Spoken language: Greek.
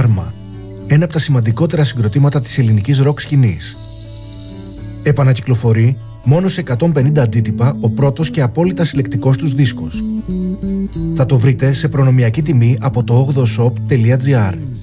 Karma, ένα από τα σημαντικότερα συγκροτήματα της ελληνικής ροκ σκηνής. Επανακυκλοφορεί μόνο σε 150 αντίτυπα ο πρώτος και απόλυτα συλλεκτικός τους δίσκος. Θα το βρείτε σε προνομιακή τιμή από το 8shop.gr.